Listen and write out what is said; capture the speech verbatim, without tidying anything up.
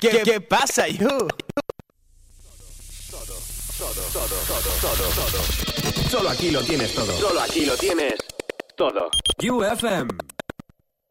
¿Qué, qué pasa, you? Todo, todo, todo, todo, todo. Solo aquí lo tienes todo. Solo aquí lo tienes todo. U F M.